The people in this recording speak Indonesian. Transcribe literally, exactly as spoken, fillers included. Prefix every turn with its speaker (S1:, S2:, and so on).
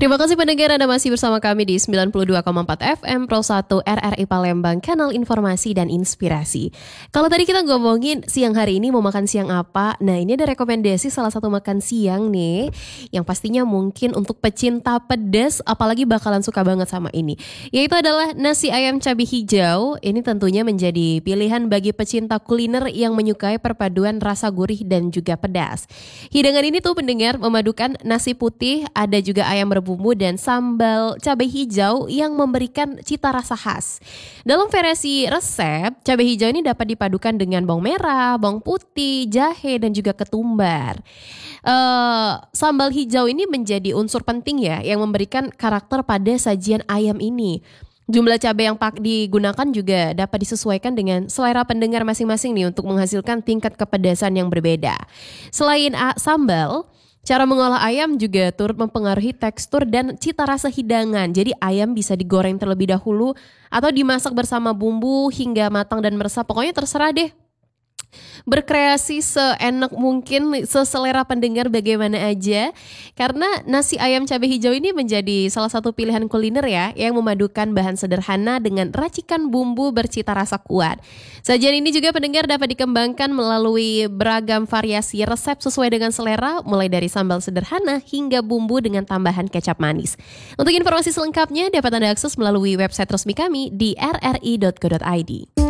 S1: Terima kasih pendengar, Anda masih bersama kami di sembilan puluh dua koma empat F M Pro satu R R I Palembang, kanal informasi dan inspirasi. Kalau tadi kita ngomongin siang hari ini mau makan siang apa, nah ini ada rekomendasi salah satu makan siang nih, yang pastinya mungkin untuk pecinta pedas apalagi bakalan suka banget sama ini. Yaitu adalah nasi ayam cabai hijau. Ini tentunya menjadi pilihan bagi pecinta kuliner yang menyukai perpaduan rasa gurih dan juga pedas. Hidangan ini tuh pendengar memadukan nasi putih, ada juga ayam berbumbu dan sambal cabai hijau yang memberikan cita rasa khas. Dalam versi resep, cabai hijau ini dapat dipadukan dengan bawang merah, bawang putih, jahe dan juga ketumbar. Uh, sambal hijau ini menjadi unsur penting ya yang memberikan karakter pada sajian ayam ini. Jumlah cabai yang pak digunakan juga dapat disesuaikan dengan selera pendengar masing-masing nih untuk menghasilkan tingkat kepedasan yang berbeda. Selain uh, sambal, cara mengolah ayam juga turut mempengaruhi tekstur dan cita rasa hidangan. Jadi ayam bisa digoreng terlebih dahulu atau dimasak bersama bumbu hingga matang dan meresap. Pokoknya terserah deh. Berkreasi seenak mungkin, seselera pendengar bagaimana aja. Karena nasi ayam cabai hijau ini menjadi salah satu pilihan kuliner ya, yang memadukan bahan sederhana dengan racikan bumbu bercita rasa kuat. Sajian ini juga pendengar dapat dikembangkan melalui beragam variasi resep sesuai dengan selera, mulai dari sambal sederhana hingga bumbu dengan tambahan kecap manis. Untuk informasi selengkapnya dapat Anda akses melalui website resmi kami di r r i dot co dot i d.